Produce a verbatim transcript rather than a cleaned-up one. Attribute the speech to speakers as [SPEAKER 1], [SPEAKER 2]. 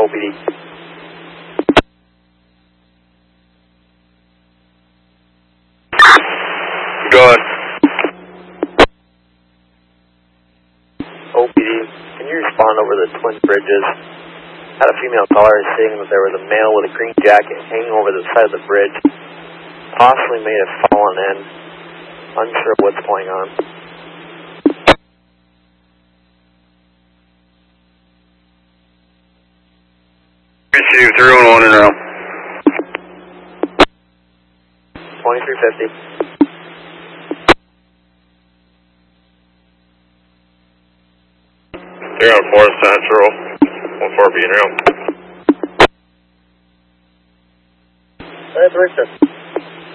[SPEAKER 1] O P D.
[SPEAKER 2] Go ahead.
[SPEAKER 1] O P D, can you respond over the Twin Bridges? Had a female caller saying that there was a male with a green jacket hanging over the side of the bridge. Possibly may have fallen in. Unsure what's going on.
[SPEAKER 2] Receive three one one in row.
[SPEAKER 1] twenty-three fifty.
[SPEAKER 2] You're on four Central. one four B in row.
[SPEAKER 1] That's Richard.